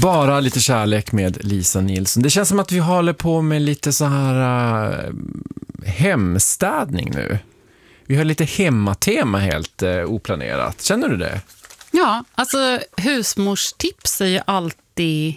Bara lite kärlek med Lisa Nilsson. Det känns som att vi håller på med lite så här hemstädning nu. Vi har lite hemmatema helt oplanerat. Känner du det? Ja, alltså husmorstips är ju alltid...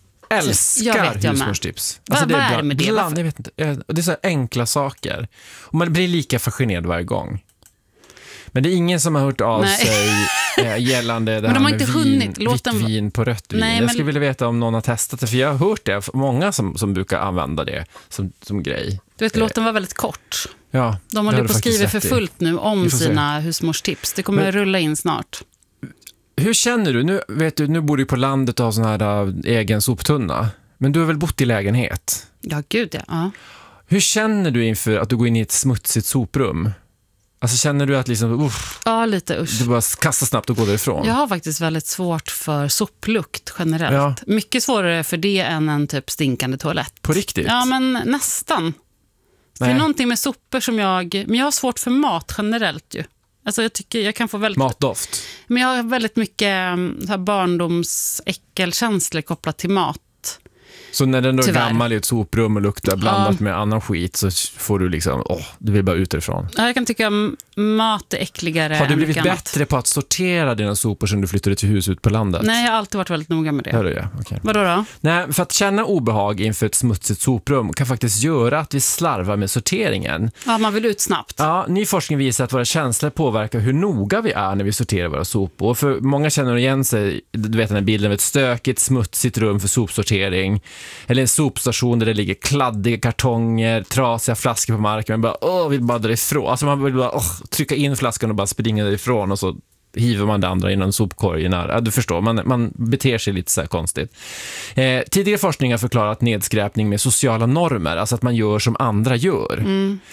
Älskar husmorstips. Alltså, Vad är det med det? Jag vet inte. Det är så enkla saker. Och man blir lika fascinerad varje gång. Men det är ingen som har hört av sig gällande det här med vitt vin på rött vin. Jag skulle vilja veta om någon har testat det, för jag har hört det. Många som brukar använda det som grej. Du vet, låten var väldigt kort. Ja, de håller på att skriva för fullt nu om sina husmorstips. Det kommer rulla in snart. Hur känner du? Nu bor du på landet och har sån här egen soptunna. Men du har väl bott i lägenhet? Ja, gud ja. Hur känner du inför att du går in i ett smutsigt soprum? Alltså känner du att liksom, ja, lite usch. Du bara kastar snabbt och går därifrån? Jag har faktiskt väldigt svårt för sopplukt generellt. Ja. Mycket svårare för det än en typ stinkande toalett. På riktigt? Ja, men nästan. Det är någonting med sopor som men jag har svårt för mat generellt ju. Alltså jag tycker jag kan få väldigt... Matdoft? Men jag har väldigt mycket så här barndomsäckelkänslor kopplat till mat. Så när den då är gammal i ett soprum och luktar blandat med annan skit, så får du liksom, du vill bara ut ifrån. Ja, jag kan tycka mat är äckligare. Har du blivit bättre på att sortera dina sopor sen du flyttade till hus ut på landet? Nej, jag har alltid varit väldigt noga med det. Hör du, ja. Okay. Vadå då? Nej, för att känna obehag inför ett smutsigt soprum kan faktiskt göra att vi slarvar med sorteringen. Ja, man vill ut snabbt. Ja, ny forskning visar att våra känslor påverkar hur noga vi är när vi sorterar våra sopor. För många känner igen sig, du vet den här bilden av ett stökigt, smutsigt rum för sopsortering. Eller en sopstation där det ligger kladdiga kartonger, trasiga flaskor på marken. Man bara, vill bara därifrån. Alltså man vill bara trycka in flaskan och bara springa därifrån, och så hiver man det andra innan sopkorgen. Ja, du förstår, man beter sig lite så här konstigt. Tidigare forskning har förklarat nedskräpning med sociala normer, alltså att man gör som andra gör.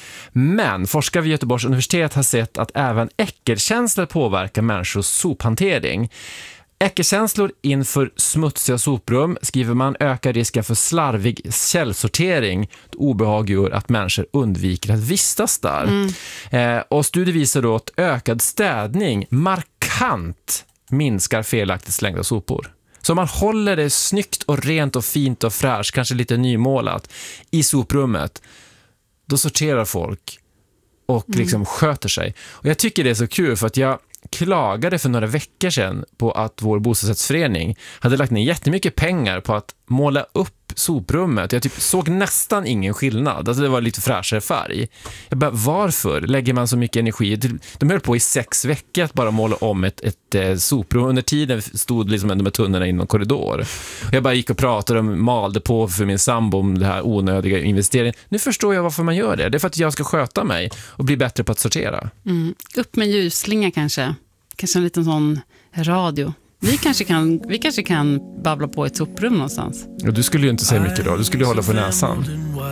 Men forskare vid Göteborgs universitet har sett att även äckelkänslor påverkar människors sophantering. Äckelkänslor inför smutsiga soprum, skriver man, ökar risken för slarvig källsortering. Obehag gör att människor undviker att vistas där. Och studier visar då att ökad städning markant minskar felaktigt slängda sopor. Så om man håller det snyggt och rent och fint och fräscht, kanske lite nymålat, i soprummet, då sorterar folk och liksom sköter sig. Och jag tycker det är så kul, för att jag klagade för några veckor sedan på att vår bostadsrättsförening hade lagt ner jättemycket pengar på att måla upp soprummet. Jag såg nästan ingen skillnad. Alltså det var lite fräschare färg. Jag bara, varför lägger man så mycket energi? De höll på i 6 veckor att bara måla om ett soprum. Under tiden stod liksom de här tunnorna i någon korridor. Jag bara gick och pratade och malde på för min sambo om det här onödiga investeringen. Nu förstår jag varför man gör det. Det är för att jag ska sköta mig och bli bättre på att sortera. Upp med ljusslinga kanske. Kanske en liten sån radio. Vi kanske kan babbla på ett soprum någonstans. Ja, du skulle ju inte säga mycket då. Du skulle ju hålla för näsan.